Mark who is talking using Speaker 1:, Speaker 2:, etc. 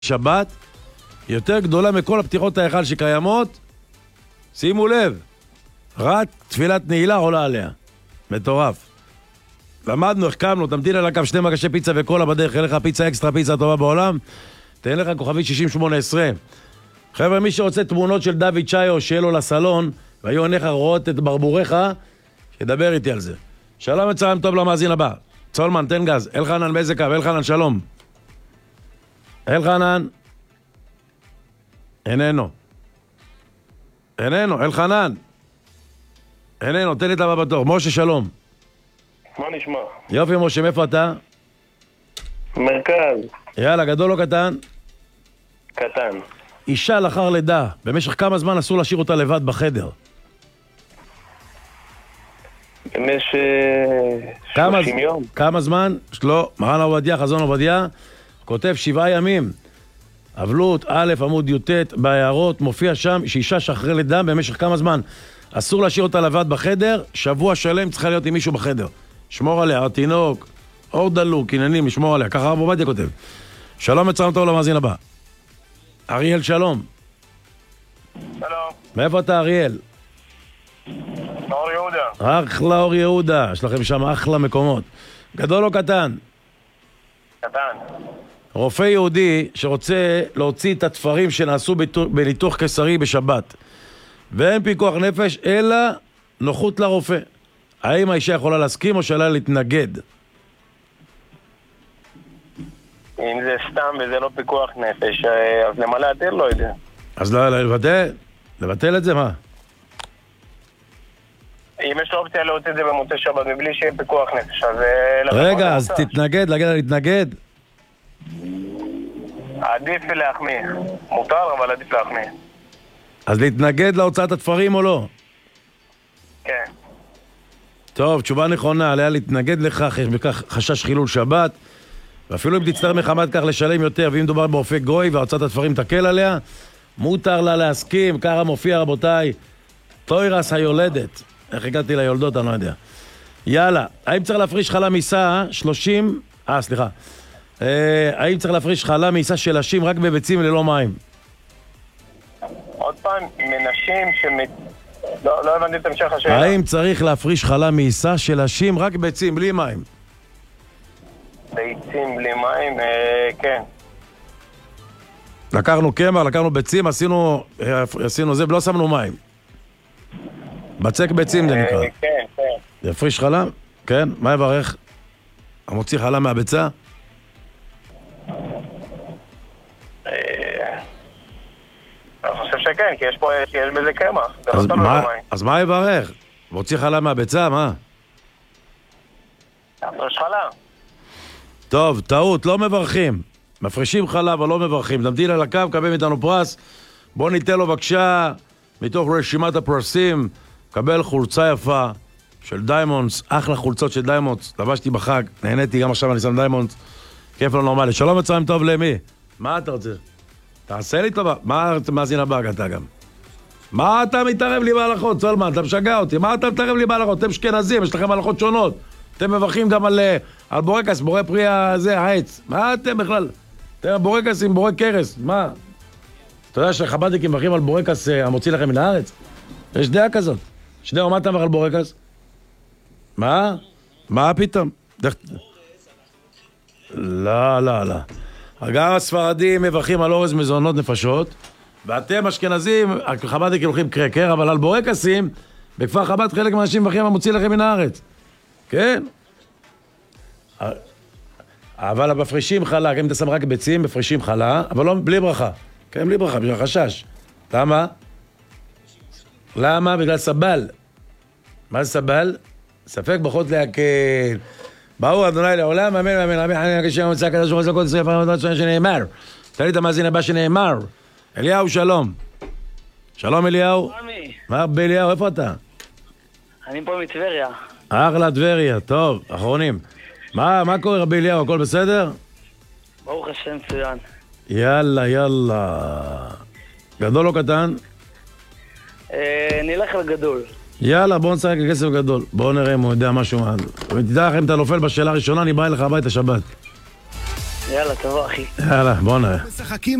Speaker 1: שבת יותר גדולה מכל הפתיחות ההיכל שקיימות. שימו לב, רק תפילת נעילה עולה עליה. מטורף. למדנו, החכמנו, תמתין על הקו 2 מגשי פיצה וקולה בדרך, אין לך פיצה אקסטרה, פיצה טובה בעולם, תן לך כוכבית 6018. חבר'ה, מי שרוצה תמונות של דוד צ'איו שיהיה לו לסלון, והיו עיניך רואות את ברבוריך, שידבר איתי על זה. שלום וצהריים טוב למאזין הבא. צולמן, תן גז. אלחנן באיזה קו? אלחנן, שלום. אלחנן. איננו. אלחנן. איננו, תן לי את הבא בתור. משה, שלום.
Speaker 2: מה נשמע?
Speaker 1: יופי, משה, מאיפה אתה?
Speaker 2: מרכז.
Speaker 1: יאללה, גדול או קטן?
Speaker 2: קטן.
Speaker 1: אישה לאחר לידה, במשך כמה זמן אסור להשאיר אותה לבד בחדר?
Speaker 2: במשך 30 יום.
Speaker 1: כמה זמן? לא, מרן עובדיה, חזון עובדיה, כותב 7 ימים. אבלות, א', עמוד י"ט, בהערות, מופיע שם שאישה שאחרי לידה במשך כמה זמן אסור להשאיר אותה לבד בחדר, שבוע שלם צריכה להיות עם מישהו בחדר. שמור עליה, התינוק, אור דלוק, עניינים, לשמור עליה. ככה הרב עובדיה כותב. שלום וצהריים טוב למאזין הבא. אריאל, שלום.
Speaker 2: שלום.
Speaker 1: מאיפה אתה, אריאל?
Speaker 2: אור יהודה.
Speaker 1: אחלה אור יהודה, יש לכם שם אחלה מקומות. גדול או קטן?
Speaker 2: קטן.
Speaker 1: רופא יהודי שרוצה להוציא את התפרים שנעשו בניתוח קיסרי בשבת, ואין פיקוח נפש אלא נוחות לרופא. האם האישה יכולה להסכים או שעליה להתנגד?
Speaker 2: אם זה סתם וזה לא פיקוח נפש, אז למלא התיר לא יודע.
Speaker 1: אז לבטל את זה, מה?
Speaker 2: אם יש לו אופציה להוציא את זה במוצאי שבת מבלי שיהיה פיקוח נפש, אז...
Speaker 1: רגע, אז תתנגד, להגיד לה להתנגד?
Speaker 2: עדיף להחמיא. מותר, אבל עדיף להחמיא.
Speaker 1: אז להתנגד להוצאת התפרים או לא?
Speaker 2: כן.
Speaker 1: טוב, תשובה נכונה, עליה להתנגד לכך, יש בכך חשש חילול שבת, ואפילו אם תצטרך מחמת כך לשלם יותר, ואם מדובר באופק גוי והוצאת התפרים תקל עליה, מותר לה להסכים, ככה מופיע רבותיי, תוירס היולדת. איך הגעתי ליולדות, אני לא יודע. יאללה, האם צריך להפריש חלה מעיסה 30... סליחה. האם צריך להפריש חלה מעיסה של נשים רק בביצים ללא מים?
Speaker 2: עוד פעם, מנשים לא הבנתי את המשך השאלה.
Speaker 1: האם צריך להפריש חלה מעיסה של נשים רק ביצים, בלי מים?
Speaker 2: ביצים בלי מים, כן.
Speaker 1: לקחנו קמח, לקחנו ביצים, עשינו זה ולא שמנו מים. בצק ביצים זה נקרא.
Speaker 2: כן, כן.
Speaker 1: יפריש חלה? כן. מה יברך? המוציא חלה מהביצה?
Speaker 2: אני חושב שכן, כי יש בזה קמח.
Speaker 1: אז מה יברך? מוציא חלה מהביצה, מה?
Speaker 2: הפרש חלה.
Speaker 1: טוב, טעות, לא מברכים. מפרישים חלה אבל לא מברכים. תמתין על הקו, קבל מאיתנו פרס. בוא ניתן לו בבקשה, מתוך רשימת הפרסים, קבל חולצה יפה של דיימונדס, אחלה חולצות של דיימונדס. לבשתי בחג, נהניתי, גם עכשיו אני שם דיימונדס. כיף לא נורמלי. שלום וצהריים טוב למי? מה אתה רוצה? תעשה לי טובה. מה מאזין הבא אתה גם? מה אתה מתערב לי בהלכות, צולמן? אתה משגע אותי. מה אתה מתערב לי בהלכות? אתם אשכנזים, יש לכם הלכות שונות. אתם מברכים גם על בורקס, בורא פרי העץ. מה אתם בכלל? אתם בורקס עם בורא קרס. מה? אתה יודע שחב"דניקים מברכים על בורקס המוציא לכם מן הארץ? יש דעה כזאת. שנייה, מה אתה מברך על בורקס? מה? מה פתאום? לא. גם הספרדים מברכים על אורז מזונות נפשות, ואתם אשכנזים, חב"דניקים הולכים קרקר, אבל על בורקסים, בכפר חב"ד חלק מהאנשים מברכים המוציא לכם מן הארץ. כן? אבל מפרישים חלה, אם אתה שם רק ביצים, מפרישים חלה, אבל לא, בלי ברכה. כן, בלי ברכה, בגלל חשש. למה? למה? בגלל סבל. מה זה סבל? ספק ברכות להקל. באו אדוני לעולם, אמן, אמן, אמן, אני כשם המצא הקדוש ברוך הוא לכל ישראל פרמות שנאמר. תן לי את המאזין הבא שנאמר. אליהו, שלום. שלום אליהו. מה באליהו, איפה אתה?
Speaker 3: אני פה מטבריה.
Speaker 1: אחלה טבריה, טוב, אחרונים. מה קורה רבי אליהו, הכל בסדר?
Speaker 3: ברוך השם מצוין.
Speaker 1: יאללה. גדול או קטן?
Speaker 3: נלך על גדול.
Speaker 1: יאללה, בואו נצטרך כסף גדול. בואו נראה אם הוא יודע משהו. תדע לכם, אתה נופל בשאלה הראשונה, אני בא אליך הביתה שבת.
Speaker 3: יאללה, תבוא אחי.
Speaker 1: יאללה, בוא נראה.
Speaker 4: משחקים